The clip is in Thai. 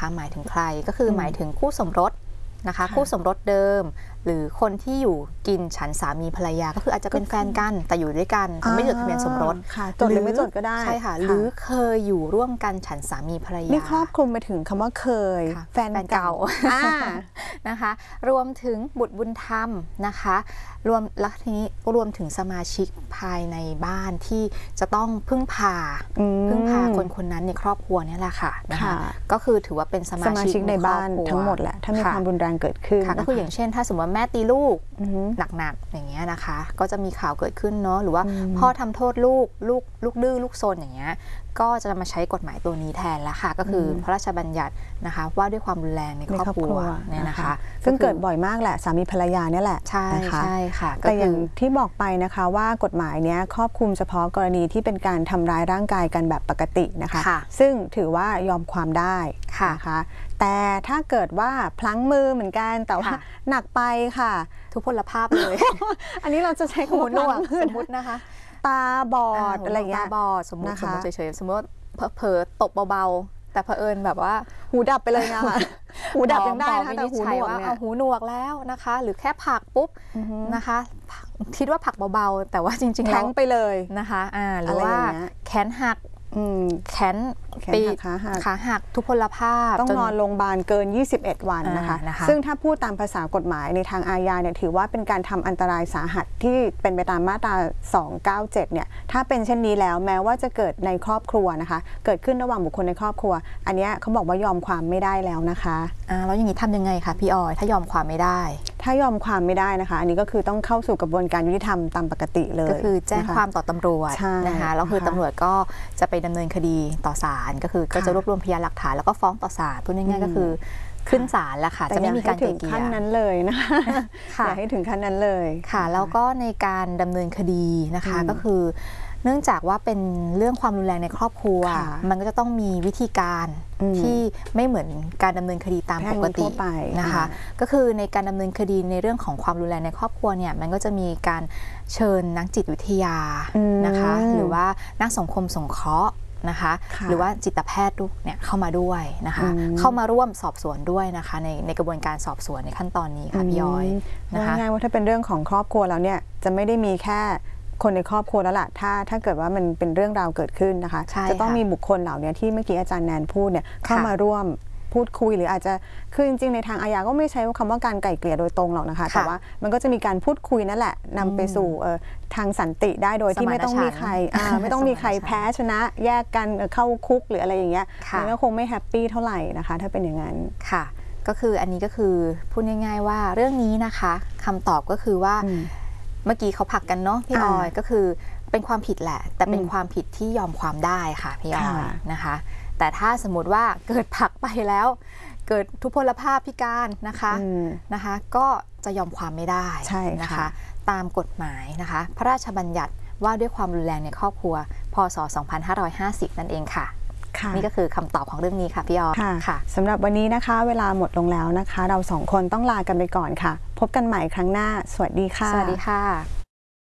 นะคะหมายถึงใครก็คือหมายถึงคู่สมรสนะคะคู่สมรสเดิมหรือคนที่อยู่กินฉันสามีภรรยาก็คืออาจจะเป็นแฟนกันแต่อยู่ด้วยกันแต่ไม่จดทะเบียนสมรสจดหรือไม่จดก็ได้ใช่ค่ะหรือเคยอยู่ร่วมกันฉันสามีภรรยานี่ครอบคลุมไปถึงคำว่าเคยแฟนเก่านะคะรวมถึงบุตรบุญธรรมนะคะรวมแล้วทีนี้รวมถึงสมาชิกภายในบ้านที่จะต้องพึ่งพาคนคนนั้นในครอบครัวนี่แหละค่ะนะคะก็คือถือว่าเป็นสมาชิกในบ้านทั้งหมดแหละถ้ามีความรุนแรงเกิดขึ้นก็คืออย่างเช่นถ้าสมมติว่าแม่ตีลูกหนักๆอย่างเงี้ยนะคะก็จะมีข่าวเกิดขึ้นเนาะหรือว่าพ่อทำโทษลูกดื้อลูกซนอย่างเงี้ยก็จะมาใช้กฎหมายตัวนี้แทนแล้วค่ะก็คือพระราชบัญญัตินะคะว่าด้วยความรุนแรงในครอบครัวเนี่ยนะคะซึ่งเกิดบ่อยมากแหละสามีภรรยาเนี่ยแหละใช่ค่ะแต่อย่างที่บอกไปนะคะว่ากฎหมายเนี้ยครอบคลุมเฉพาะกรณีที่เป็นการทำร้ายร่างกายกันแบบปกตินะคะซึ่งถือว่ายอมความได้นะคะแต่ถ้าเกิดว่าพลั้งมือเหมือนกันแต่ว่าหนักไปค่ะทุพพลภาพเลยอันนี้เราจะใช้คำว่าหนวกสมมตินะคะตาบอดอะไรเงี้ยตาบอดสมมติเฉยๆสมมติเผลอตบเบาๆแต่เผอิญแบบว่าหูดับไปเลยนะคะหูดับยังได้นะแต่หูหนวกเนี่ยหูหนวกแล้วนะคะหรือแค่ผักปุ๊บนะคะคิดว่าผักเบาๆแต่ว่าจริงๆแทงไปเลยนะคะหรือว่าแขนหักแขนปีขาหักทุพพลภาพต้องนอนโรงพยาบาลเกิน21วันนะคะซึ่งถ้าพูดตามภาษากฎหมายในทางอาญาเนี่ยถือว่าเป็นการทำอันตรายสาหัสที่เป็นไปตามมาตรา297เนี่ยถ้าเป็นเช่นนี้แล้วแม้ว่าจะเกิดในครอบครัวนะคะเกิดขึ้นระหว่างบุคคลในครอบครัวอันนี้เขาบอกว่ายอมความไม่ได้แล้วนะคะแล้วอย่างนี้ทำยังไงคะพี่ออยถ้ายอมความไม่ได้ถ้ายอมความไม่ได้นะคะอันนี้ก็คือต้องเข้าสู่กระบวนการยุติธรรมตามปกติเลยก็คือแจ้งความต่อตำรวจนะคะแล้วคือตำรวจก็จะไปดำเนินคดีต่อศาลก็จะรวบรวมพยานหลักฐานแล้วก็ฟ้องต่อศาลพูดง่ายๆก็คือขึ้นศาลแล้วค่ะจะไม่มีการไกลเกลี่ยขั้นนั้นเลยนะคะอย่าให้ถึงขั้นนั้นเลยค่ะแล้วก็ในการดำเนินคดีนะคะก็คือเนื่องจากว่าเป็นเรื่องความรุนแรงในครอบครัวมันก็จะต้องมีวิธีการที่ไม่เหมือนการดำเนินคดีตามปกตินะคะก็คือในการดำเนินคดีในเรื่องของความรุนแรงในครอบครัวเนี่ยมันก็จะมีการเชิญนักจิตวิทยานะคะหรือว่านักสังคมสงเคราะห์นะคะหรือว่าจิตแพทย์เนี่ยเข้ามาด้วยนะคะเข้ามาร่วมสอบสวนด้วยนะคะในกระบวนการสอบสวนในขั้นตอนนี้ค่ะพี่ย้อยนะคะง่ายว่าถ้าเป็นเรื่องของครอบครัวแล้วเนี่ยจะไม่ได้มีแค่คนในครอบครัวแล้วล่ะถ้าเกิดว่ามันเป็นเรื่องราวเกิดขึ้นนะคะจะต้องมีบุคคลเหล่านี้ที่เมื่อกี้อาจารย์แนนพูดเนี่ยเข้ามาร่วมพูดคุยหรืออาจจะคือจริงๆในทางอาญาก็ไม่ใช้คำว่าการไกล่เกลี่ยโดยตรงหรอกนะคะแต่ว่ามันก็จะมีการพูดคุยนั่นแหละนำไปสู่ทางสันติได้โดยที่ไม่ต้องมีใครไม่ต้องมีใครแพ้ชนะแยกกันเข้าคุกหรืออะไรอย่างเงี้ยมันก็คงไม่แฮปปี้เท่าไหร่นะคะถ้าเป็นอย่างนั้นค่ะก็คืออันนี้ก็คือพูดง่ายๆว่าเรื่องนี้นะคะคำตอบก็คือว่าเมื่อกี้เขาผลักกันเนาะพี่ออยก็คือเป็นความผิดแหละแต่เป็นความผิดที่ยอมความได้ค่ะพี่ออยนะคะแต่ถ้าสมมติว่าเกิดผลักไปแล้วเกิดทุพพลภาพพิการนะคะก็จะยอมความไม่ได้นะคะตามกฎหมายนะคะพระราชบัญญัติว่าด้วยความรุนแรงในครอบครัวพ.ศ. 2550นั่นเองค่ะนี่ก็คือคำตอบของเรื่องนี้ค่ะพี่ออยค่ะสำหรับวันนี้นะคะเวลาหมดลงแล้วนะคะเราสองคนต้องลากันไปก่อนค่ะพบกันใหม่ครั้งหน้าสวัสดีค่ะสวัสดีค่ะ